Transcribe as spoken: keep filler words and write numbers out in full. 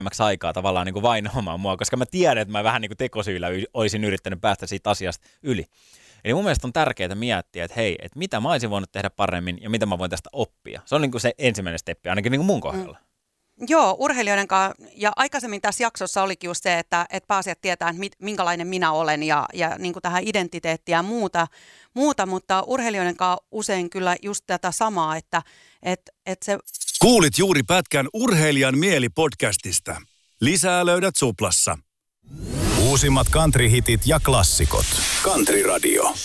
aikaa tavallaan niin kuin vainoamaan mua, koska mä tiedän, että mä vähän niin kuin tekosyillä olisin yrittänyt päästä siitä asiasta yli. Eli mun mielestä on tärkeää miettiä, että hei, että mitä mä olisin voinut tehdä paremmin ja mitä mä voin tästä oppia. Se on niin kuin se ensimmäinen steppi, ainakin niin kuin mun kohdalla. Mm. Joo, urheilijoiden kanssa, ja aikaisemmin tässä jaksossa olikin just se, että, että pääsijät tietää, että mit, minkälainen minä olen ja, ja niin kuin tähän identiteettiä ja muuta, muuta, mutta urheilijoiden kanssa usein kyllä just tätä samaa, että, että, että se... Kuulit juuri pätkän Urheilijan mieli podcastista. Lisää löydät Suplassa. Uusimmat country-hitit ja klassikot. Country Radio.